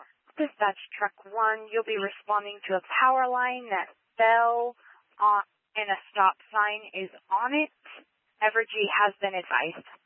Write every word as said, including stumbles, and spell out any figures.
Dispatch Truck one, you'll be responding to a power line that fell on, and a stop sign is on it. Evergy has been advised.